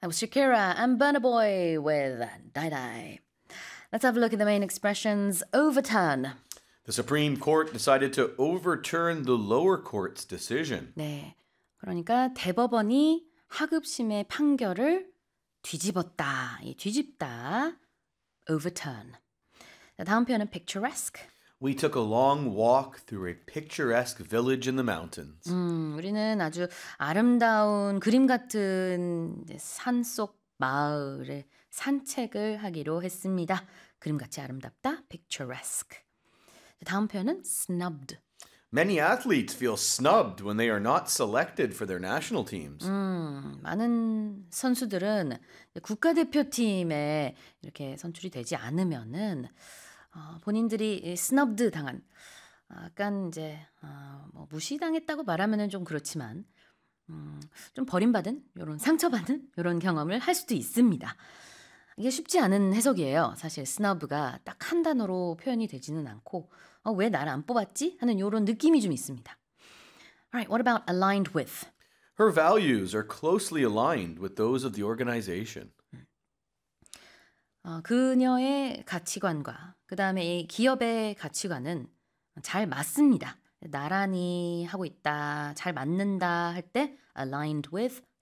That was Shakira and Burna Boy with Die Die. Let's have a look at the main expressions. Overturn. The Supreme Court decided to overturn the lower court's decision. 네, 그러니까 대법원이 하급심의 판결을 뒤집었다. 이 뒤집다. Overturn. 자, 다음 표현은 picturesque. We took a long walk through a picturesque village in the mountains. 우리는 아주 아름다운 그림 같은 산속 마을에 산책을 하기로 했습니다. 그림같이 아름답다. picturesque. 다음 표현은 snubbed. Many athletes feel snubbed when they are not selected for their national teams. 많은 선수들은 국가대표팀에 이렇게 선출이 되지 않으면은 본인들이 스너브드 당한 약간 이제 뭐 무시당했다고 말하면은 좀 그렇지만 좀 버림받은 이런 상처받은 이런 경험을 할 수도 있습니다. 이게 쉽지 않은 해석이에요. 사실 스너브가 딱 한 단어로 표현이 되지는 않고 왜 나를 안 뽑았지? 하는 이런 느낌이 좀 있습니다. Alright, what about aligned with? Her values are closely aligned with those of the organization. 그녀의 가치관과 그 다음에 이 기업의 가치관은 잘 맞습니다. 나란히 하고 있다, 잘 맞는다 할 때 aligned with